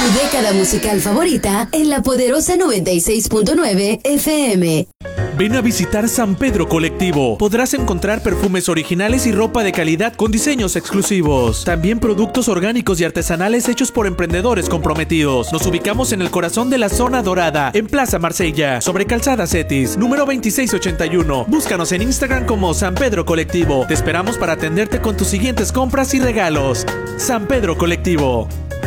Tu década musical favorita en la poderosa 96.9 FM. Ven a visitar San Pedro Colectivo. Podrás encontrar perfumes originales y ropa de calidad con diseños exclusivos. También productos orgánicos y artesanales hechos por emprendedores comprometidos. Nos ubicamos en el corazón de la zona dorada, en Plaza Marsella, sobre Calzada Cetis, número 2681. Búscanos en Instagram como San Pedro Colectivo. Te esperamos para atenderte con tus siguientes compras y regalos. San Pedro Colectivo.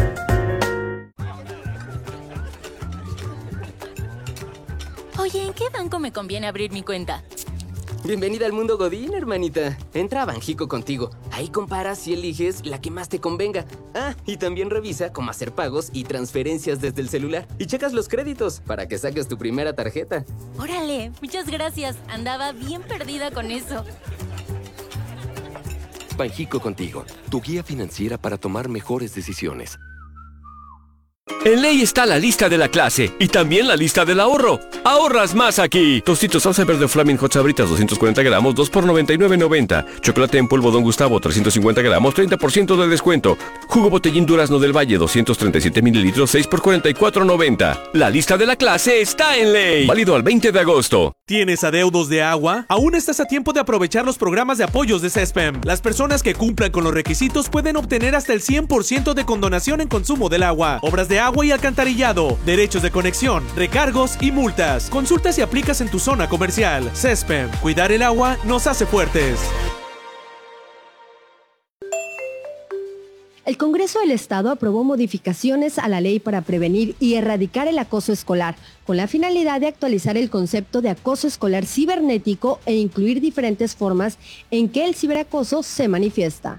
Oye, ¿en qué banco me conviene abrir mi cuenta? Bienvenida al mundo Godín, hermanita. Entra a Banjico Contigo. Ahí comparas y eliges la que más te convenga. Ah, y también revisa cómo hacer pagos y transferencias desde el celular. Y checas los créditos para que saques tu primera tarjeta. Órale, muchas gracias. Andaba bien perdida con eso. Banjico Contigo, tu guía financiera para tomar mejores decisiones. En Ley está la lista de la clase y también la lista del ahorro. ¡Ahorras más aquí! Tostitos salsa verde Flaming Hot Sabritas 240 gramos, 2 por $99.90. Chocolate en polvo Don Gustavo 350 gramos, 30% de descuento. Jugo Botellín Durazno del Valle 237 mililitros, 6 por $44.90. La lista de la clase está en Ley. Válido al 20 de agosto. ¿Tienes adeudos de agua? Aún estás a tiempo de aprovechar los programas de apoyos de CESPEM. Las personas que cumplan con los requisitos pueden obtener hasta el 100% de condonación en consumo del agua, obras de agua y alcantarillado, derechos de conexión, recargos y multas. Consulta si aplicas en tu zona comercial. CESPEM, cuidar el agua nos hace fuertes. El Congreso del Estado aprobó modificaciones a la ley para prevenir y erradicar el acoso escolar, con la finalidad de actualizar el concepto de acoso escolar cibernético e incluir diferentes formas en que el ciberacoso se manifiesta.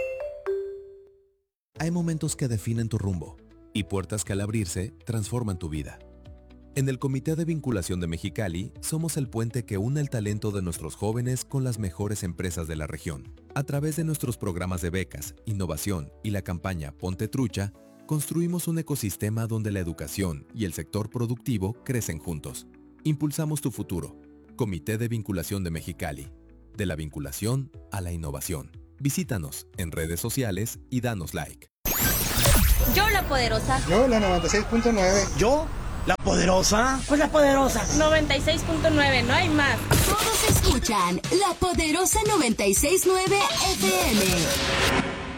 Hay momentos que definen tu rumbo y puertas que al abrirse transforman tu vida. En el Comité de Vinculación de Mexicali somos el puente que une el talento de nuestros jóvenes con las mejores empresas de la región. A través de nuestros programas de becas, innovación y la campaña Ponte Trucha, construimos un ecosistema donde la educación y el sector productivo crecen juntos. Impulsamos tu futuro. Comité de Vinculación de Mexicali. De la vinculación a la innovación. Visítanos en redes sociales y danos like. Yo la poderosa. Yo la 96.9. Yo la poderosa. Pues la poderosa. 96.9, no hay más. Todos escuchan La Poderosa 96.9 FM.